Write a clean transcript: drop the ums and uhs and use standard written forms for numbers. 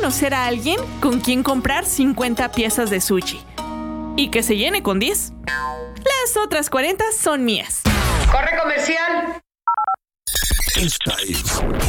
conocer a alguien con quien comprar 50 piezas de sushi. Y que se llene con 10. Las otras 40 son mías. ¡Corre comercial! Esta es